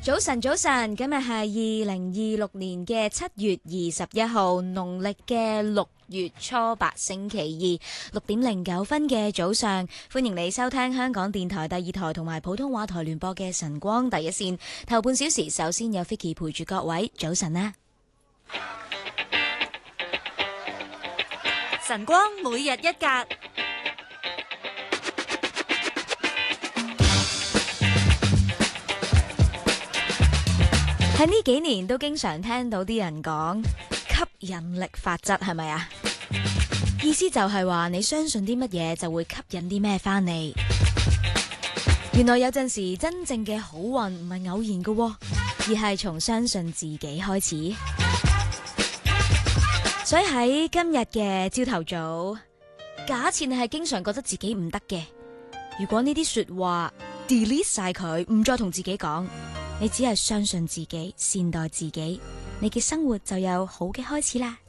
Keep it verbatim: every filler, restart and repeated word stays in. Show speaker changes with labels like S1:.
S1: 早晨，早晨，今日係二零二六年嘅七月二十一號，農曆嘅六月初八，星期二，六點零九分嘅早上，歡迎你收聽香港電台第二台同埋普通話台聯播嘅晨光第一線。頭半小時，首先有 Vicky 陪住各位，早晨啦！
S2: 晨光每日一格。
S1: 喺呢幾年都經常聽到啲人講吸引力法則，係咪啊？意思就係話你相信啲乜嘢就會吸引啲咩返嚟。原來有陣時真正嘅好運唔係偶然嘅，而係從相信自己開始。所以喺今日嘅朝頭早，假設你係經常覺得自己唔得嘅，如果呢啲說話 delete 晒佢，唔再同自己講。你只係相信自己，善待自己，你嘅生活就有好嘅開始啦。